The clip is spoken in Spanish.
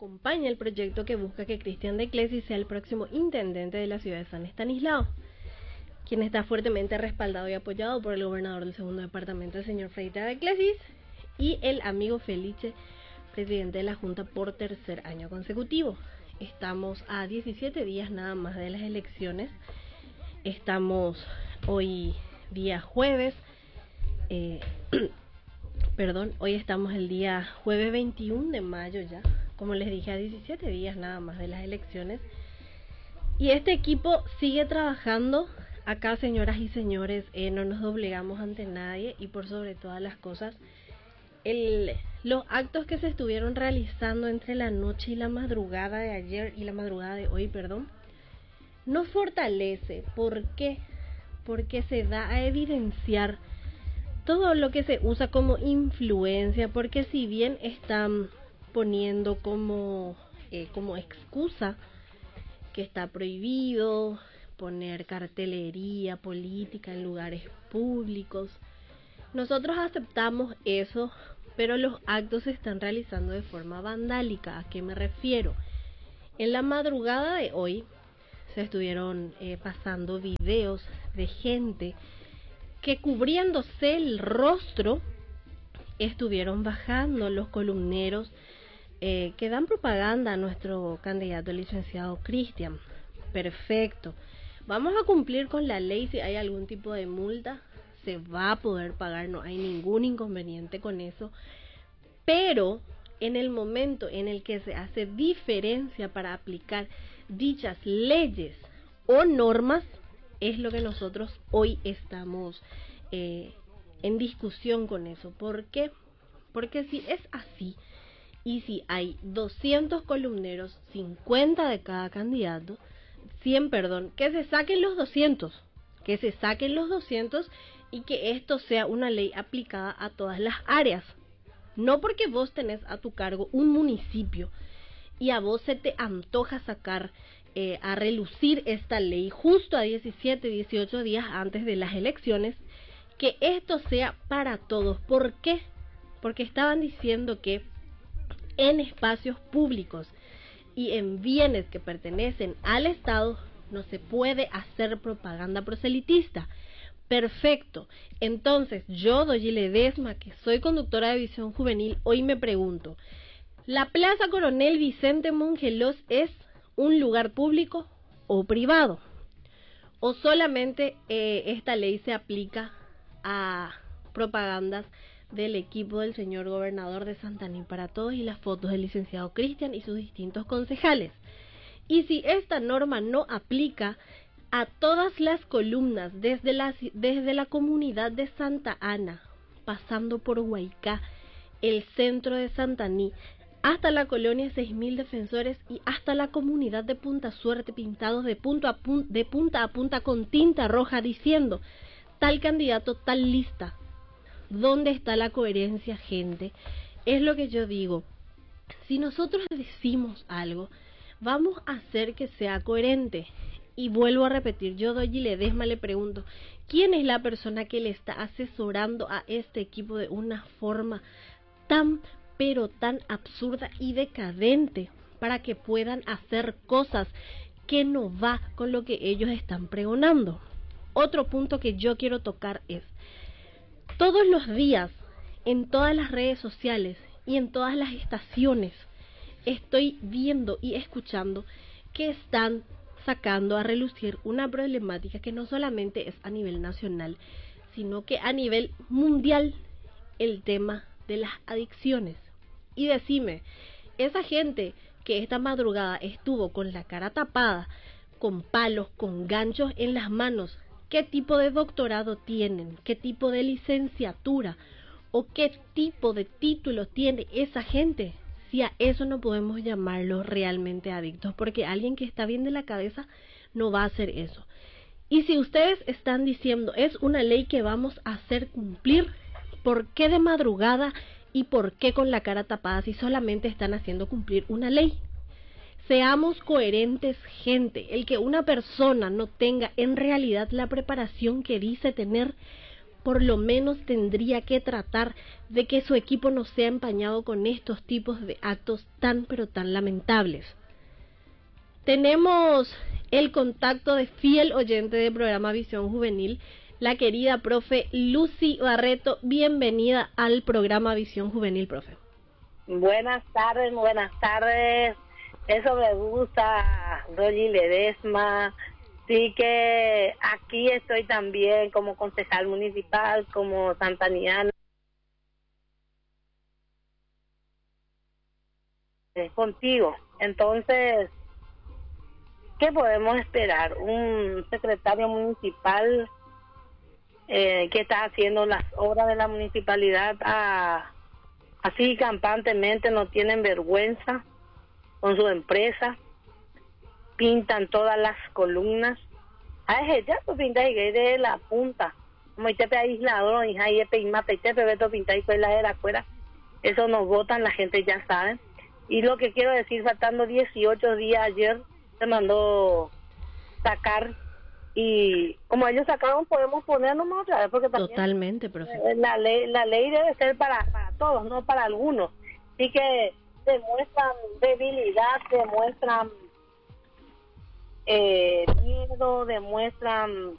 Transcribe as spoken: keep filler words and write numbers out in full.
acompaña el proyecto que busca que Cristian de Clesi sea el próximo intendente de la ciudad de San Estanislao, quien está fuertemente respaldado y apoyado por el gobernador del segundo departamento, el señor Freita de Clesis, y el amigo Felice, presidente de la Junta por tercer año consecutivo. Estamos a diecisiete días nada más de las elecciones. Estamos hoy día jueves, eh, perdón, hoy estamos el día jueves veintiuno de mayo ya, como les dije, a diecisiete días nada más de las elecciones. Y este equipo sigue trabajando. Acá, señoras y señores, eh, no nos doblegamos ante nadie y por sobre todas las cosas, el, los actos que se estuvieron realizando entre la noche y la madrugada de ayer y la madrugada de hoy, perdón, nos fortalece. ¿Por qué? Porque se da a evidenciar todo lo que se usa como influencia, porque si bien están poniendo como, eh, como excusa que está prohibido poner cartelería política en lugares públicos, nosotros aceptamos eso, pero los actos se están realizando de forma vandálica. ¿A qué me refiero? En la madrugada de hoy se estuvieron eh, pasando videos de gente que, cubriéndose el rostro, estuvieron bajando los columneros eh, que dan propaganda a nuestro candidato el licenciado Cristian. Perfecto. Vamos a cumplir con la ley. Si hay algún tipo de multa, se va a poder pagar, no hay ningún inconveniente con eso. Pero en el momento en el que se hace diferencia para aplicar dichas leyes o normas, es lo que nosotros hoy estamos eh, en discusión con eso. ¿Por qué? Porque si es así, y si hay doscientos columneros, cincuenta de cada candidato, cien, perdón, que se saquen los doscientos, que se saquen los doscientos y que esto sea una ley aplicada a todas las áreas. No porque vos tenés a tu cargo un municipio y a vos se te antoja sacar eh, a relucir esta ley justo a diecisiete, dieciocho días antes de las elecciones, que esto sea para todos. ¿Por qué? Porque estaban diciendo que en espacios públicos y en bienes que pertenecen al Estado no se puede hacer propaganda proselitista. Perfecto. Entonces, yo, Doyi Ledesma, que soy conductora de Visión Juvenil, hoy me pregunto, ¿la Plaza Coronel Vicente Mongelos es un lugar público o privado? ¿O solamente eh, esta ley se aplica a propagandas del equipo del señor gobernador de Santaní para todos y las fotos del licenciado Cristian y sus distintos concejales? Y si esta norma no aplica a todas las columnas desde la, desde la comunidad de Santa Ana, pasando por Huaycá, el centro de Santaní, hasta la colonia seis mil Defensores y hasta la comunidad de Punta Suerte, pintados de, punto a punta, de punta a punta con tinta roja diciendo tal candidato, tal lista? ¿Dónde está la coherencia, gente? Es lo que yo digo. Si nosotros decimos algo, vamos a hacer que sea coherente. Y vuelvo a repetir, yo, Doyi Ledesma, le pregunto, ¿quién es la persona que le está asesorando a este equipo de una forma tan, pero tan absurda y decadente para que puedan hacer cosas que no va con lo que ellos están pregonando? Otro punto que yo quiero tocar es, todos los días, en todas las redes sociales y en todas las estaciones, estoy viendo y escuchando que están sacando a relucir una problemática que no solamente es a nivel nacional, sino que a nivel mundial, el tema de las adicciones. Y decime, esa gente que esta madrugada estuvo con la cara tapada, con palos, con ganchos en las manos, ¿qué tipo de doctorado tienen? ¿Qué tipo de licenciatura? ¿O qué tipo de título tiene esa gente? Si a eso no podemos llamarlos realmente adictos, porque alguien que está bien de la cabeza no va a hacer eso. Y si ustedes están diciendo es una ley que vamos a hacer cumplir, ¿por qué de madrugada y por qué con la cara tapada si solamente están haciendo cumplir una ley? Seamos coherentes, gente. El que una persona no tenga en realidad la preparación que dice tener, por lo menos tendría que tratar de que su equipo no sea empañado con estos tipos de actos tan pero tan lamentables. Tenemos el contacto de fiel oyente del programa Visión Juvenil, la querida profe Lucy Barreto. Bienvenida al programa Visión Juvenil, profe. Buenas tardes, buenas tardes. Eso me gusta, Doña Ledesma. Sí que aquí estoy también como concejal municipal, como santaniana. Contigo. Entonces, ¿qué podemos esperar? Un secretario municipal eh, que está haciendo las obras de la municipalidad a, así campantemente, no tienen vergüenza con su empresa, pintan todas las columnas. Ay, ya tu pinta y de la punta, como y te aislador, y ahí te mata y te beto pinta y fue la era afuera. Eso nos votan, la gente ya sabe. Y lo que quiero decir, faltando dieciocho días, ayer se mandó sacar, y como ellos sacaron, podemos ponernos otra vez, porque también totalmente, profe. La ley, la ley debe ser para, para todos, no para algunos. Así que demuestran debilidad, demuestran eh, miedo, demuestran